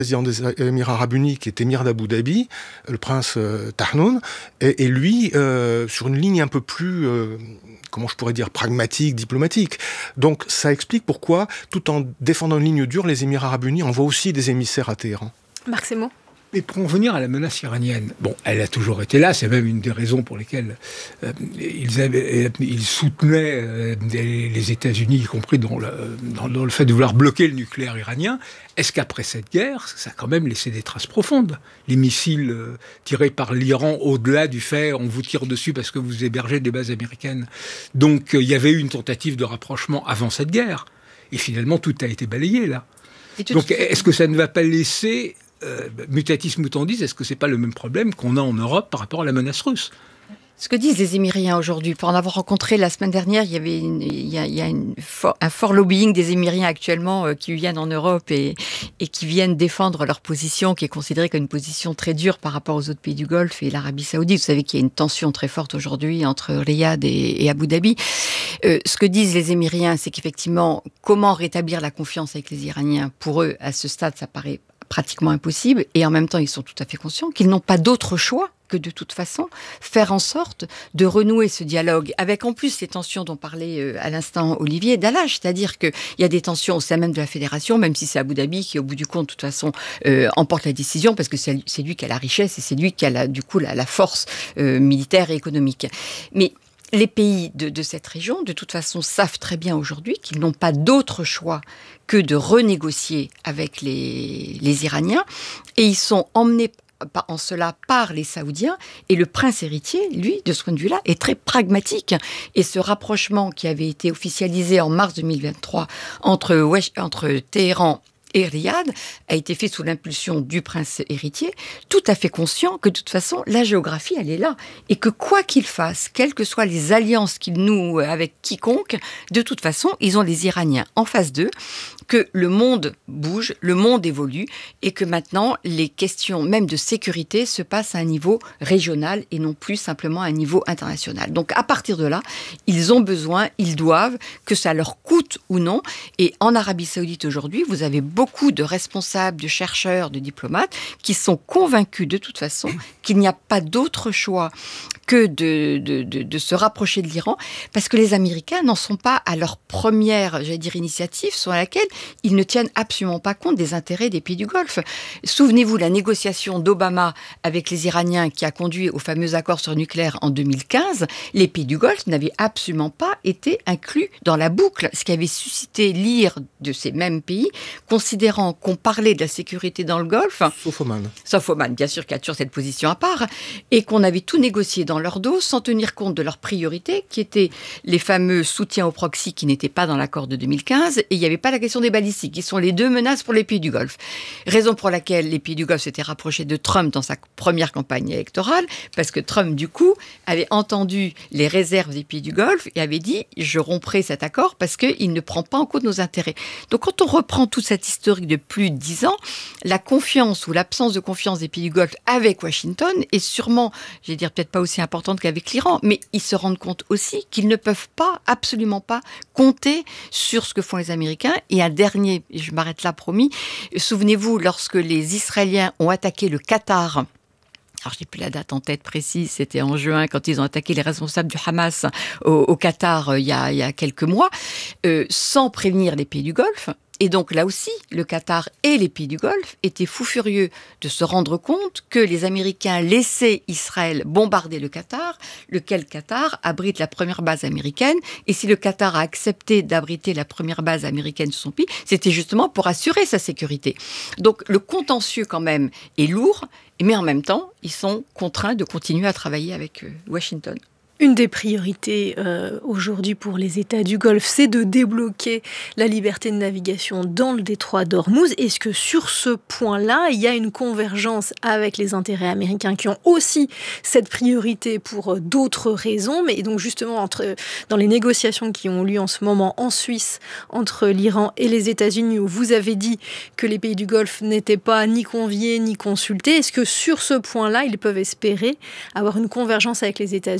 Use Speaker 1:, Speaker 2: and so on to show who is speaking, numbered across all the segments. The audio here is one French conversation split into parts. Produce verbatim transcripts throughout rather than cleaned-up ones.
Speaker 1: président des Émirats Arabes Unis, qui est émir d'Abu Dhabi, le prince euh, Tahnoun, et, et lui, euh, sur une ligne un peu plus, euh, comment je pourrais dire, pragmatique, diplomatique. Donc ça explique pourquoi, tout en défendant une ligne dure, les Émirats Arabes Unis envoient aussi des émissaires à Téhéran.
Speaker 2: Marc Semo.
Speaker 3: Mais pour en venir à la menace iranienne, bon, elle a toujours été là, c'est même une des raisons pour lesquelles euh, ils, avaient, ils soutenaient euh, les, les États-Unis, y compris dans le, dans, dans le fait de vouloir bloquer le nucléaire iranien. Est-ce qu'après cette guerre, ça a quand même laissé des traces profondes? Les missiles euh, tirés par l'Iran, au-delà du fait on vous tire dessus parce que vous hébergez des bases américaines. Donc il euh, y avait eu une tentative de rapprochement avant cette guerre. Et finalement, tout a été balayé, là. Donc est-ce que ça ne va pas laisser... Euh, mutatis mutandis, est-ce que c'est pas le même problème qu'on a en Europe par rapport à la menace russe?
Speaker 4: Ce que disent les Émiriens aujourd'hui, pour en avoir rencontré la semaine dernière, il y avait une, il y a, il y a une for, un fort lobbying des Émiriens actuellement euh, qui viennent en Europe et, et qui viennent défendre leur position, qui est considérée comme une position très dure par rapport aux autres pays du Golfe et l'Arabie Saoudite. Vous savez qu'il y a une tension très forte aujourd'hui entre Riyad et, et Abu Dhabi. Euh, ce que disent les Émiriens, c'est qu'effectivement, comment rétablir la confiance avec les Iraniens? Pour eux, à ce stade, ça paraît pratiquement impossible. Et en même temps, ils sont tout à fait conscients qu'ils n'ont pas d'autre choix que de toute façon faire en sorte de renouer ce dialogue, avec en plus les tensions dont parlait euh, à l'instant Olivier Dallage, c'est-à-dire qu'il y a des tensions au sein même de la fédération, même si c'est Abu Dhabi qui, au bout du compte, de toute façon, euh, emporte la décision, parce que c'est, c'est lui qui a la richesse et c'est lui qui a la, du coup la, la force euh, militaire et économique. Mais les pays de, de cette région, de toute façon, savent très bien aujourd'hui qu'ils n'ont pas d'autre choix que de renégocier avec les, les Iraniens, et ils sont emmenés en cela par les Saoudiens, et le prince héritier, lui, de ce point de vue-là, est très pragmatique. Et ce rapprochement qui avait été officialisé en mars deux mille vingt-trois entre, Wesh, entre Téhéran et Riyad a été fait sous l'impulsion du prince héritier, tout à fait conscient que de toute façon, la géographie, elle est là. Et que quoi qu'ils fassent, quelles que soient les alliances qu'ils nouent avec quiconque, de toute façon, ils ont les Iraniens en face d'eux, que le monde bouge, le monde évolue, et que maintenant, les questions même de sécurité se passent à un niveau régional et non plus simplement à un niveau international. Donc à partir de là, ils ont besoin, ils doivent, que ça leur coûte ou non. Et en Arabie Saoudite aujourd'hui, vous avez beaucoup beaucoup de responsables, de chercheurs, de diplomates qui sont convaincus de toute façon qu'il n'y a pas d'autre choix que de, de, de, de se rapprocher de l'Iran, parce que les Américains n'en sont pas à leur première, j'allais dire, initiative, sur laquelle ils ne tiennent absolument pas compte des intérêts des pays du Golfe. Souvenez-vous, la négociation d'Obama avec les Iraniens qui a conduit au fameux accord sur le nucléaire en deux mille quinze, les pays du Golfe n'avaient absolument pas été inclus dans la boucle, ce qui avait suscité l'ire de ces mêmes pays, considérant qu'on parlait de la sécurité dans le Golfe,
Speaker 1: sauf Oman.
Speaker 4: Sauf Oman, bien sûr, qui a toujours cette position à part, et qu'on avait tout négocié dans leur dos sans tenir compte de leurs priorités, qui étaient les fameux soutiens au proxy qui n'étaient pas dans l'accord de deux mille quinze, et il n'y avait pas la question des balistiques, qui sont les deux menaces pour les pays du Golfe. Raison pour laquelle les pays du Golfe s'étaient rapprochés de Trump dans sa première campagne électorale, parce que Trump, du coup, avait entendu les réserves des pays du Golfe et avait dit « je romprai cet accord parce qu'il ne prend pas en compte nos intérêts ». Donc quand on reprend toute cette historique de plus de dix ans, la confiance ou l'absence de confiance des pays du Golfe avec Washington est sûrement, je vais dire peut-être pas aussi importante qu'avec l'Iran, mais ils se rendent compte aussi qu'ils ne peuvent pas, absolument pas, compter sur ce que font les Américains. Et un dernier, et je m'arrête là promis, souvenez-vous, lorsque les Israéliens ont attaqué le Qatar, alors je n'ai plus la date en tête précise, c'était en juin, quand ils ont attaqué les responsables du Hamas au, au Qatar euh, il, y a, il y a quelques mois, euh, sans prévenir les pays du Golfe. Et donc là aussi, le Qatar et les pays du Golfe étaient fous furieux de se rendre compte que les Américains laissaient Israël bombarder le Qatar, lequel Qatar abrite la première base américaine. Et si le Qatar a accepté d'abriter la première base américaine sur son pays, c'était justement pour assurer sa sécurité. Donc le contentieux quand même est lourd, mais en même temps, ils sont contraints de continuer à travailler avec Washington.
Speaker 2: Une des priorités euh, aujourd'hui pour les États du Golfe, c'est de débloquer la liberté de navigation dans le détroit d'Ormuz. Est-ce que sur ce point-là, il y a une convergence avec les intérêts américains qui ont aussi cette priorité pour d'autres raisons, mais donc justement entre, dans les négociations qui ont lieu en ce moment en Suisse entre l'Iran et les États-Unis, où vous avez dit que les pays du Golfe n'étaient pas ni conviés ni consultés, est-ce que sur ce point-là, ils peuvent espérer avoir une convergence avec les États-Unis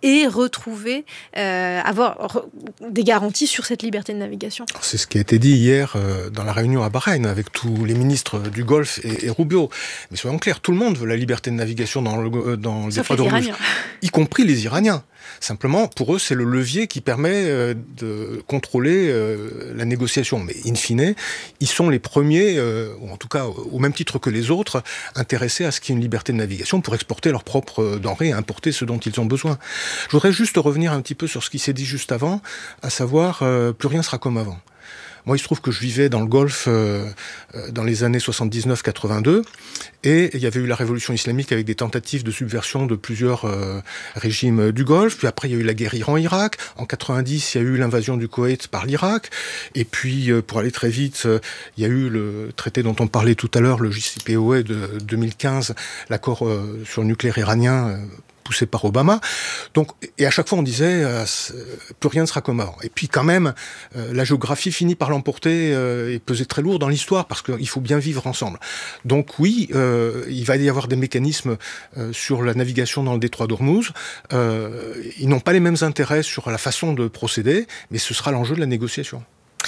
Speaker 2: et retrouver, euh, avoir re, des garanties sur cette liberté de navigation.
Speaker 1: C'est ce qui a été dit hier euh, dans la réunion à Bahreïn avec tous les ministres du Golfe et, et Rubio. Mais soyons clairs, tout le monde veut la liberté de navigation dans le, dans le détroit d'Ormuz, y compris les Iraniens. Simplement, pour eux, c'est le levier qui permet euh, de contrôler euh, la négociation. Mais in fine, ils sont les premiers, euh, ou en tout cas au même titre que les autres, intéressés à ce qu'il y ait une liberté de navigation pour exporter leurs propres denrées et importer ce dont ils ont besoin. Je voudrais juste revenir un petit peu sur ce qui s'est dit juste avant, à savoir, euh, plus rien sera comme avant. Moi, il se trouve que je vivais dans le Golfe euh, dans les années soixante-dix-neuf quatre-vingt-deux, et il y avait eu la révolution islamique avec des tentatives de subversion de plusieurs euh, régimes du Golfe. Puis après, il y a eu la guerre Iran-Irak. En quatre-vingt-dix, il y a eu l'invasion du Koweït par l'Irak. Et puis, euh, pour aller très vite, euh, il y a eu le traité dont on parlait tout à l'heure, le J C P O A de deux mille quinze, l'accord euh, sur le nucléaire iranien, euh, poussé par Obama. Donc, et à chaque fois, on disait euh, plus rien ne sera comme avant. Et puis, quand même, euh, la géographie finit par l'emporter euh, et peser très lourd dans l'histoire parce qu'il faut bien vivre ensemble. Donc, oui, euh, il va y avoir des mécanismes euh, sur la navigation dans le détroit d'Ormuz. Euh, ils n'ont pas les mêmes intérêts sur la façon de procéder, mais ce sera l'enjeu de la négociation.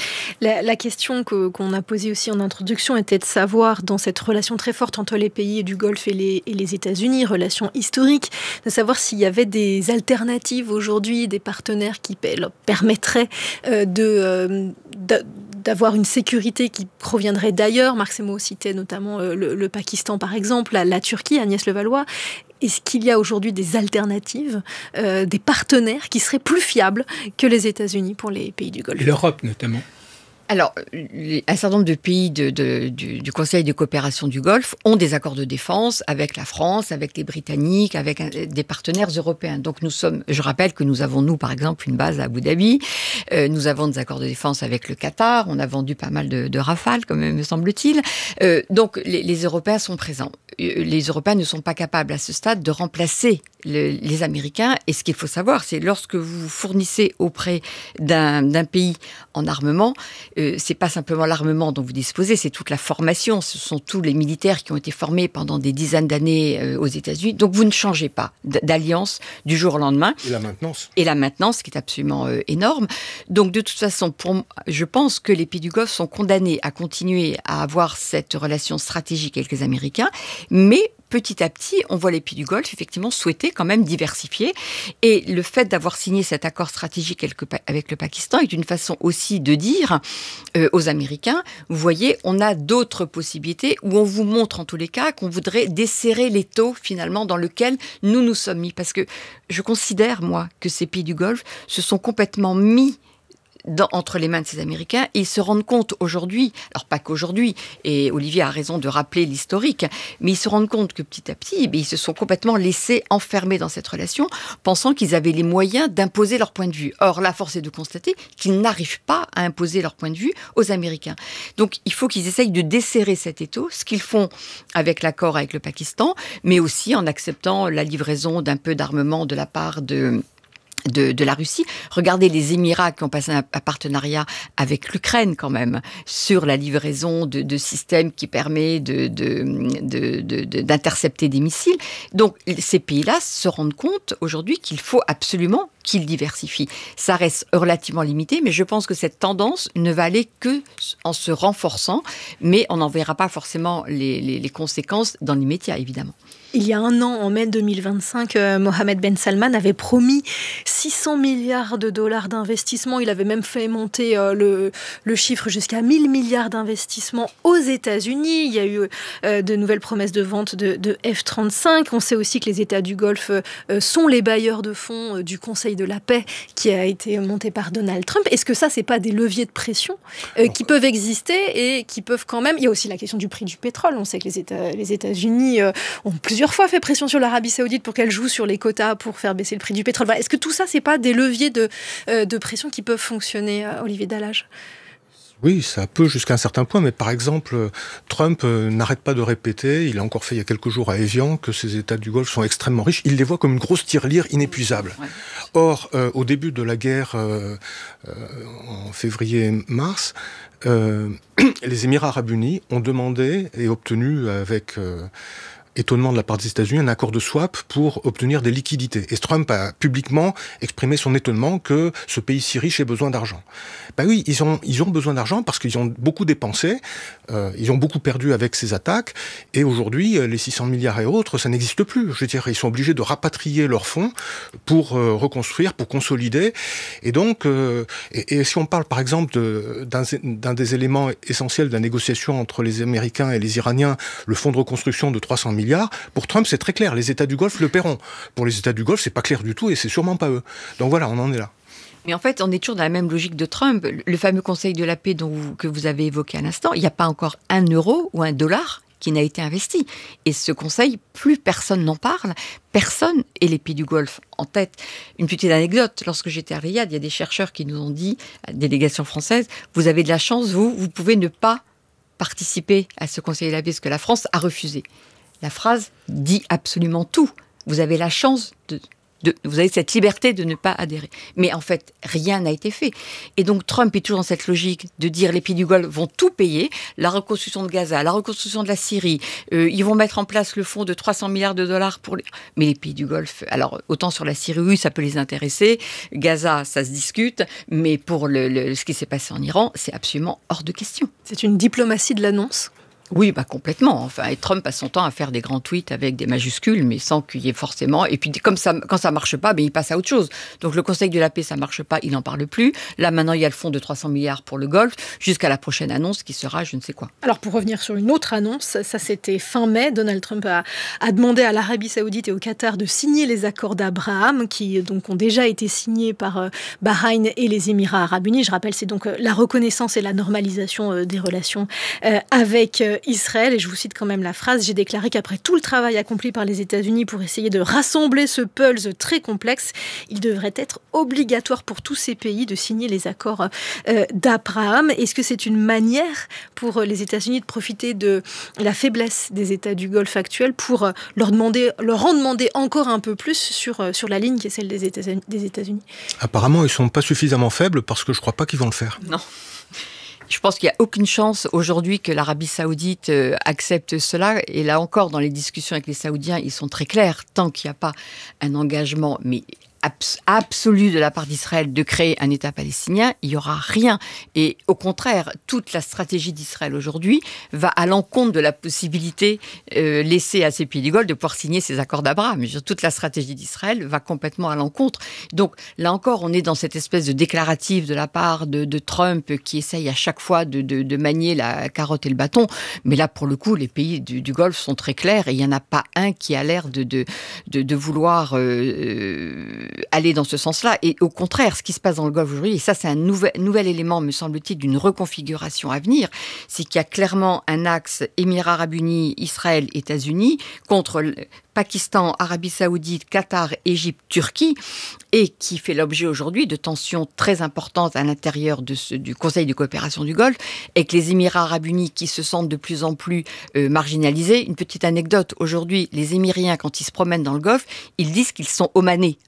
Speaker 2: La, la question que, qu'on a posée aussi en introduction était de savoir, dans cette relation très forte entre les pays du Golfe et les, et les États-Unis, relation historique, de savoir s'il y avait des alternatives aujourd'hui, des partenaires qui leur permettraient euh, de, euh, de, d'avoir une sécurité qui proviendrait d'ailleurs. Marc Semo citait notamment euh, le, le Pakistan, par exemple, la, la Turquie, Agnès Levallois. Est-ce qu'il y a aujourd'hui des alternatives, euh, des partenaires qui seraient plus fiables que les États-Unis pour les pays du Golfe ?
Speaker 3: L'Europe notamment.
Speaker 4: Alors, un certain nombre de pays de, de, du, du Conseil de coopération du Golfe ont des accords de défense avec la France, avec les Britanniques, avec un, des partenaires européens. Donc, nous sommes, je rappelle que nous avons, nous, par exemple, une base à Abu Dhabi. Euh, nous avons des accords de défense avec le Qatar. On a vendu pas mal de, de Rafale, comme me semble-t-il. Euh, donc, les, les Européens sont présents. Les Européens ne sont pas capables, à ce stade, de remplacer le, les Américains. Et ce qu'il faut savoir, c'est lorsque vous fournissez auprès d'un, d'un pays en armement, Euh, c'est pas simplement l'armement dont vous disposez, c'est toute la formation. Ce sont tous les militaires qui ont été formés pendant des dizaines d'années euh, aux États-Unis. Donc vous ne changez pas d'alliance du jour au lendemain.
Speaker 1: Et la maintenance.
Speaker 4: Et la maintenance, qui est absolument euh, énorme. Donc de toute façon, pour, je pense que les pays du Golfe sont condamnés à continuer à avoir cette relation stratégique avec les Américains, mais petit à petit, on voit les pays du Golfe effectivement souhaiter quand même diversifier. Et le fait d'avoir signé cet accord stratégique avec le Pakistan est une façon aussi de dire euh, aux Américains, vous voyez, on a d'autres possibilités où on vous montre en tous les cas qu'on voudrait desserrer l'étau finalement dans lequel nous nous sommes mis. Parce que je considère, moi, que ces pays du Golfe se sont complètement mis Dans, entre les mains de ces Américains, et ils se rendent compte aujourd'hui, alors pas qu'aujourd'hui, et Olivier a raison de rappeler l'historique, mais ils se rendent compte que petit à petit, ils se sont complètement laissés enfermer dans cette relation, pensant qu'ils avaient les moyens d'imposer leur point de vue. Or, la force est de constater qu'ils n'arrivent pas à imposer leur point de vue aux Américains. Donc, il faut qu'ils essayent de desserrer cet étau, ce qu'ils font avec l'accord avec le Pakistan, mais aussi en acceptant la livraison d'un peu d'armement de la part de... De, de la Russie. Regardez les Émirats qui ont passé un, un partenariat avec l'Ukraine quand même sur la livraison de, de systèmes qui permet de, de, de, de, de, d'intercepter des missiles. Donc ces pays-là se rendent compte aujourd'hui qu'il faut absolument qu'ils diversifient. Ça reste relativement limité, mais je pense que cette tendance ne va aller que en se renforçant, mais on n'en verra pas forcément les, les, les conséquences dans l'immédiat, évidemment.
Speaker 2: Il y a un an, en mai deux mille vingt-cinq, euh, Mohammed Ben Salman avait promis six cents milliards de dollars d'investissement. Il avait même fait monter euh, le, le chiffre jusqu'à mille milliards d'investissements aux États-Unis. Il y a eu euh, de nouvelles promesses de vente de, de F trente-cinq. On sait aussi que les États du Golfe euh, sont les bailleurs de fonds euh, du Conseil de la paix qui a été monté par Donald Trump. Est-ce que ça, c'est pas des leviers de pression euh, qui peuvent exister et qui peuvent quand même... Il y a aussi la question du prix du pétrole. On sait que les, États, les États-Unis euh, ont plusieurs fois fait pression sur l'Arabie Saoudite pour qu'elle joue sur les quotas pour faire baisser le prix du pétrole. Voilà. Est-ce que tout ça, c'est pas des leviers de, euh, de pression qui peuvent fonctionner, euh, Olivier Dallage ?
Speaker 1: Oui, ça peut jusqu'à un certain point, mais par exemple, Trump euh, n'arrête pas de répéter, il a encore fait il y a quelques jours à Evian, que ces États du Golfe sont extrêmement riches. Il les voit comme une grosse tirelire inépuisable. Ouais. Or, euh, au début de la guerre, euh, euh, en février-mars, euh, les Émirats arabes unis ont demandé et obtenu avec... Euh, étonnement de la part des États-Unis, un accord de swap pour obtenir des liquidités. Et Trump a publiquement exprimé son étonnement que ce pays si riche ait besoin d'argent. Ben oui, ils ont, ils ont besoin d'argent parce qu'ils ont beaucoup dépensé, euh, ils ont beaucoup perdu avec ces attaques, et aujourd'hui, les six cents milliards et autres, ça n'existe plus. Je veux dire, ils sont obligés de rapatrier leurs fonds pour euh, reconstruire, pour consolider. Et donc, euh, et, et si on parle par exemple de, d'un, d'un des éléments essentiels de la négociation entre les Américains et les Iraniens, le fonds de reconstruction de trois cents milliards, pour Trump, c'est très clair. Les États du Golfe le paieront. Pour les États du Golfe, c'est pas clair du tout et c'est sûrement pas eux. Donc voilà, on en est là.
Speaker 4: Mais en fait, on est toujours dans la même logique de Trump. Le fameux Conseil de la paix dont vous, que vous avez évoqué à l'instant, il n'y a pas encore un euro ou un dollar qui n'a été investi. Et ce Conseil, plus personne n'en parle, personne, et les pays du Golfe en tête. Une petite anecdote, lorsque j'étais à Riyad, il y a des chercheurs qui nous ont dit, à la délégation française, vous avez de la chance, vous, vous pouvez ne pas participer à ce Conseil de la paix, parce que la France a refusé. La phrase dit absolument tout. Vous avez la chance de... De, vous avez cette liberté de ne pas adhérer. Mais en fait, rien n'a été fait. Et donc Trump est toujours dans cette logique de dire les pays du Golfe vont tout payer, la reconstruction de Gaza, la reconstruction de la Syrie, euh, ils vont mettre en place le fonds de trois cents milliards de dollars pour les... Mais les pays du Golfe, alors autant sur la Syrie, oui, ça peut les intéresser, Gaza, ça se discute, mais pour le, le, ce qui s'est passé en Iran, c'est absolument hors de question.
Speaker 2: C'est une diplomatie de l'annonce ?
Speaker 4: Oui, bah complètement. Enfin, et Trump passe son temps à faire des grands tweets avec des majuscules, mais sans qu'il y ait forcément. Et puis, comme ça, quand ça marche pas, ben il passe à autre chose. Donc, le Conseil de la paix, ça marche pas, il n'en parle plus. Là, maintenant, il y a le fonds de trois cents milliards pour le Golfe, jusqu'à la prochaine annonce qui sera, je ne sais quoi.
Speaker 2: Alors, pour revenir sur une autre annonce, ça c'était fin mai. Donald Trump a, a demandé à l'Arabie Saoudite et au Qatar de signer les accords d'Abraham, qui donc ont déjà été signés par euh, Bahreïn et les Émirats Arabes Unis. Je rappelle, c'est donc euh, la reconnaissance et la normalisation euh, des relations euh, avec euh, Israël. Et je vous cite quand même la phrase, j'ai déclaré qu'après tout le travail accompli par les États-Unis pour essayer de rassembler ce puzzle très complexe, il devrait être obligatoire pour tous ces pays de signer les accords euh, d'Abraham. Est-ce que c'est une manière pour les États-Unis de profiter de la faiblesse des États du Golfe actuels pour leur, demander, leur en demander encore un peu plus sur, sur la ligne qui est celle des États-Unis, des États-Unis ?
Speaker 1: Apparemment, ils ne sont pas suffisamment faibles parce que je ne crois pas qu'ils vont le faire.
Speaker 4: Non. Je pense qu'il n'y a aucune chance aujourd'hui que l'Arabie Saoudite euh, accepte cela. Et là encore, dans les discussions avec les Saoudiens, ils sont très clairs. Tant qu'il n'y a pas un engagement mais abs- absolu de la part d'Israël de créer un État palestinien, il n'y aura rien. Et au contraire, toute la stratégie d'Israël aujourd'hui va à l'encontre de la possibilité euh, laissée à ces pays du Golfe de pouvoir signer ces accords d'Abraham. Toute la stratégie d'Israël va complètement à l'encontre. Donc là encore, on est dans cette espèce de déclaratif de la part de, de Trump qui essaye à chaque fois de, de, de manier la carotte et le bâton. Mais là, pour le coup, les pays du, du Golfe sont très clairs et il n'y en a pas un qui a l'air de, de, de, de vouloir euh, aller dans ce sens-là. Et au contraire, ce qui se passe dans le Golfe aujourd'hui, et ça c'est un nouvel, nouvel élément, me semble-t-il, d'une reconfiguration à venir, c'est qu'il y a clairement un axe Émirats Arabes Unis, Israël, États-Unis, contre le Pakistan, Arabie Saoudite, Qatar, Égypte, Turquie, et qui fait l'objet aujourd'hui de tensions très importantes à l'intérieur de ce, du Conseil de coopération du Golfe, et que les Émirats Arabes Unis qui se sentent de plus en plus euh, marginalisés. Une petite anecdote, aujourd'hui, les Émiriens, quand ils se promènent dans le Golfe, ils disent qu'ils sont omanais.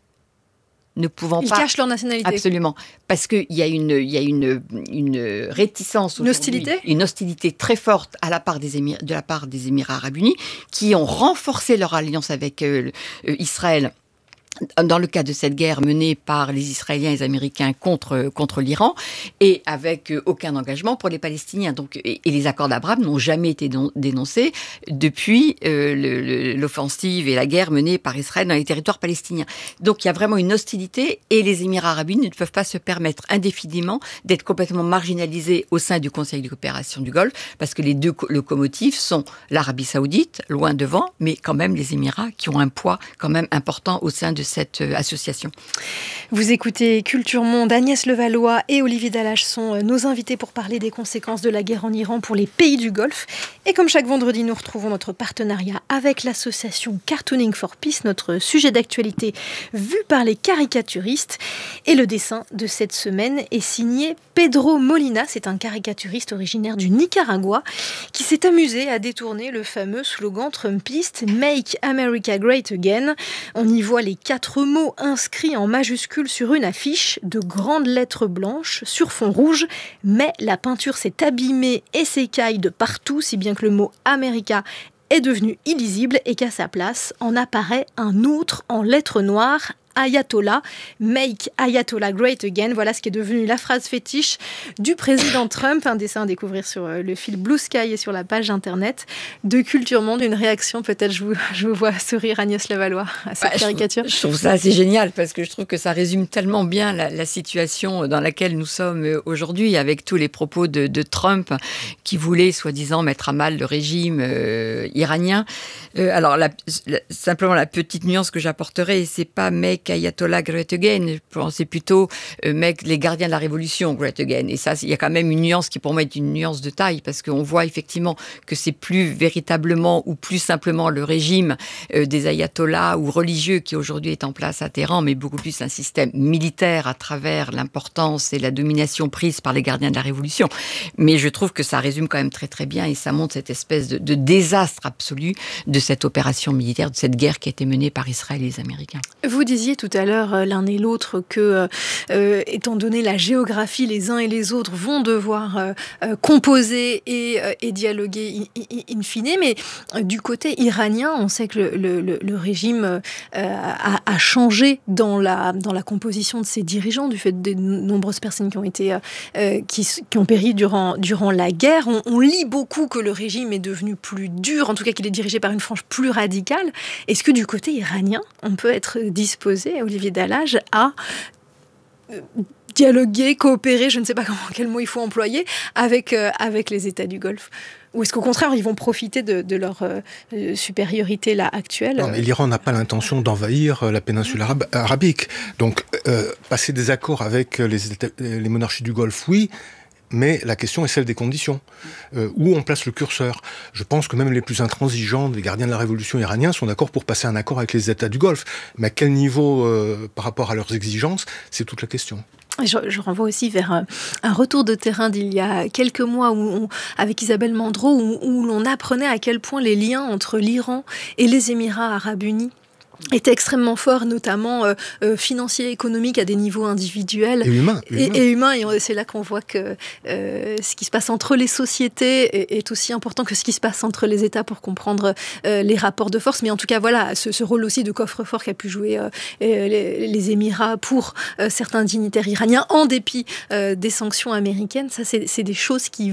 Speaker 4: Ne pouvant
Speaker 2: Ils
Speaker 4: pas...
Speaker 2: cachent leur nationalité.
Speaker 4: Absolument. Parce qu'il y a une, il y a une, une réticence...
Speaker 2: Une hostilité
Speaker 4: Une hostilité très forte à la part des Émir... de la part des Émirats Arabes Unis, qui ont renforcé leur alliance avec euh, Israël dans le cadre de cette guerre menée par les Israéliens et les Américains contre, contre l'Iran, et avec aucun engagement pour les Palestiniens. Donc, et, et les accords d'Abraham n'ont jamais été don, dénoncés depuis euh, le, le, l'offensive et la guerre menée par Israël dans les territoires palestiniens. Donc il y a vraiment une hostilité, et les Émirats Arabes Unis ne peuvent pas se permettre indéfiniment d'être complètement marginalisés au sein du Conseil de coopération du Golfe, parce que les deux locomotives sont l'Arabie Saoudite, loin devant, mais quand même les Émirats qui ont un poids quand même important au sein de cette association.
Speaker 2: Vous écoutez Culture Monde. Agnès Levallois et Olivier Dallage sont nos invités pour parler des conséquences de la guerre en Iran pour les pays du Golfe. Et comme chaque vendredi, nous retrouvons notre partenariat avec l'association Cartooning for Peace, notre sujet d'actualité vu par les caricaturistes. Et le dessin de cette semaine est signé Pedro Molina. C'est un caricaturiste originaire du Nicaragua qui s'est amusé à détourner le fameux slogan trumpiste « Make America Great Again ». On y voit les quatre mots inscrits en majuscules sur une affiche, de grandes lettres blanches sur fond rouge, mais la peinture s'est abîmée et s'écaille de partout, si bien que le mot America est devenu illisible et qu'à sa place en apparaît un autre en lettres noires. Ayatollah, make Ayatollah great again. Voilà ce qui est devenu la phrase fétiche du président Trump. Un dessin à découvrir sur le fil Blue Sky et sur la page internet de Culture Monde. Une réaction, peut-être, je vous, je vous vois sourire, Agnès Lavallois, à cette bah, caricature.
Speaker 4: Je, je trouve ça assez génial parce que je trouve que ça résume tellement bien la, la situation dans laquelle nous sommes aujourd'hui, avec tous les propos de, de Trump qui voulait, soi-disant, mettre à mal le régime euh, iranien. Euh, alors, la, la, simplement, la petite nuance que j'apporterai, c'est pas make Ayatollah Great Again, je pensais plutôt euh, mec, les gardiens de la révolution Great Again. Et ça, il y a quand même une nuance qui pour moi est une nuance de taille, parce qu'on voit effectivement que c'est plus véritablement ou plus simplement le régime euh, des ayatollahs ou religieux qui aujourd'hui est en place à Téhéran, mais beaucoup plus un système militaire à travers l'importance et la domination prise par les gardiens de la révolution. Mais je trouve que ça résume quand même très très bien et ça montre cette espèce de, de désastre absolu de cette opération militaire, de cette guerre qui a été menée par Israël et les Américains.
Speaker 2: Vous disiez tout à l'heure, euh, l'un et l'autre, que, euh, étant donné la géographie, les uns et les autres vont devoir euh, euh, composer et, euh, et dialoguer in, in, in fine. Mais euh, du côté iranien, on sait que le, le, le régime euh, a, a changé dans la, dans la composition de ses dirigeants, du fait des nombreuses personnes qui ont, été, euh, qui, qui ont péri durant, durant la guerre. On, on lit beaucoup que le régime est devenu plus dur, en tout cas qu'il est dirigé par une frange plus radicale. Est-ce que du côté iranien, on peut être disposé, Olivier Dallage, à dialoguer, coopérer, je ne sais pas comment, quel mot il faut employer, avec, euh, avec les États du Golfe? Ou est-ce qu'au contraire, ils vont profiter de, de leur euh, supériorité là, actuelle?
Speaker 1: Non, mais l'Iran n'a pas l'intention d'envahir la péninsule arabe, arabique. Donc, euh, passer des accords avec les, États, les monarchies du Golfe, oui, mais la question est celle des conditions. Euh, où on place le curseur? Je pense que même les plus intransigeants des gardiens de la révolution iraniens sont d'accord pour passer un accord avec les États du Golfe. Mais à quel niveau, euh, par rapport à leurs exigences, c'est toute la question.
Speaker 2: Je, je renvoie aussi vers un, un retour de terrain d'il y a quelques mois où on, avec Isabelle Mandreau, où, où l'on apprenait à quel point les liens entre l'Iran et les Émirats arabes unis était extrêmement fort, notamment euh, euh, financier, économique, à des niveaux individuels.
Speaker 1: Et humains.
Speaker 2: Et, et humains. Et c'est là qu'on voit que euh, ce qui se passe entre les sociétés est, est aussi important que ce qui se passe entre les États pour comprendre euh, les rapports de force. Mais en tout cas, voilà, ce, ce rôle aussi de coffre-fort qu'a pu jouer euh, les, les Émirats pour euh, certains dignitaires iraniens, en dépit euh, des sanctions américaines. Ça, c'est, c'est des choses qui...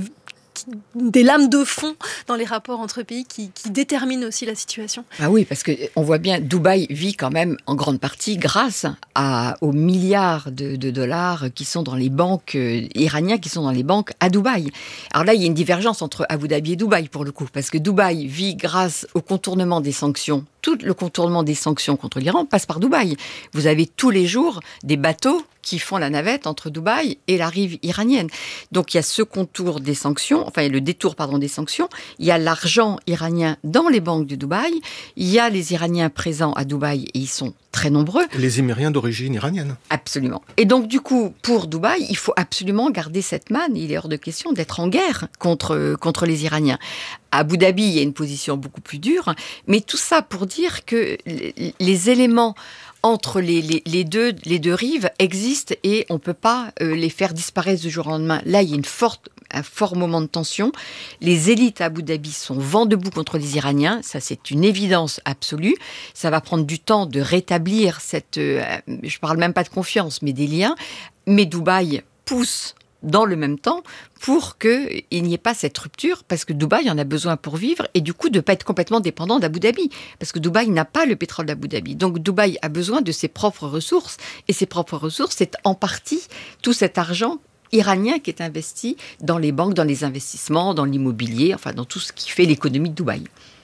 Speaker 2: des lames de fond dans les rapports entre pays qui, qui déterminent aussi la situation.
Speaker 4: Ah oui, parce qu'on voit bien, Dubaï vit quand même en grande partie grâce à, aux milliards de, de dollars qui sont dans les banques euh, iraniens, qui sont dans les banques à Dubaï. Alors là, il y a une divergence entre Abu Dhabi et Dubaï pour le coup, parce que Dubaï vit grâce au contournement des sanctions. Tout le contournement des sanctions contre l'Iran passe par Dubaï. Vous avez tous les jours des bateaux qui font la navette entre Dubaï et la rive iranienne. Donc il y a ce contour des sanctions, enfin le détour pardon des sanctions, il y a l'argent iranien dans les banques de Dubaï, il y a les Iraniens présents à Dubaï et ils sont très nombreux.
Speaker 1: Les Émiriens d'origine iranienne.
Speaker 4: Absolument. Et donc du coup, pour Dubaï, il faut absolument garder cette manne. Il est hors de question d'être en guerre contre, contre les Iraniens. À Abu Dhabi, il y a une position beaucoup plus dure, mais tout ça pour dire que les éléments entre les, les, les, deux, les deux rives existent et on ne peut pas euh, les faire disparaître du jour au lendemain. Là, il y a une forte, un fort moment de tension. Les élites à Abu Dhabi sont vent debout contre les Iraniens. Ça, c'est une évidence absolue. Ça va prendre du temps de rétablir cette... Euh, je ne parle même pas de confiance, mais des liens. Mais Dubaï pousse dans le même temps pour qu'il n'y ait pas cette rupture, parce que Dubaï en a besoin pour vivre, et du coup de ne pas être complètement dépendant d'Abu Dhabi, parce que Dubaï n'a pas le pétrole d'Abu Dhabi. Donc Dubaï a besoin de ses propres ressources, et ses propres ressources, c'est en partie tout cet argent iranien qui est investi dans les banques, dans les investissements, dans l'immobilier, enfin dans tout ce qui fait l'économie de Dubaï.